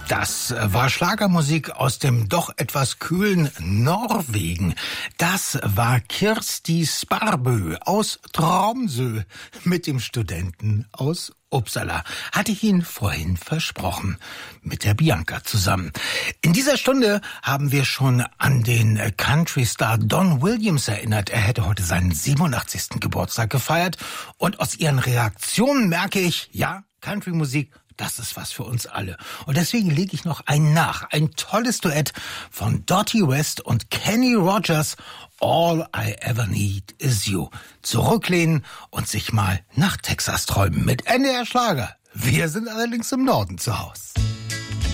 Das war Schlagermusik aus dem doch etwas kühlen Norwegen. Das war Kirsti Sparbø aus Tromsø mit dem Studenten aus Uppsala. Hatte ich Ihnen vorhin versprochen. Mit der Bianca zusammen. In dieser Stunde haben wir schon an den Country-Star Don Williams erinnert. Er hätte heute seinen 87. Geburtstag gefeiert. Und aus Ihren Reaktionen merke ich, ja, Country-Musik, das ist was für uns alle. Und deswegen lege ich noch einen nach. Ein tolles Duett von Dottie West und Kenny Rogers. All I Ever Need Is You. Zurücklehnen und sich mal nach Texas träumen mit NDR Schlager. Wir sind allerdings im Norden zu Hause.